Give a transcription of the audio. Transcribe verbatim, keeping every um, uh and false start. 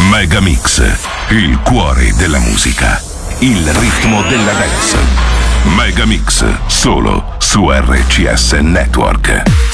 Megamix, il cuore della musica, il ritmo della dance. Megamix, solo su R C S Network.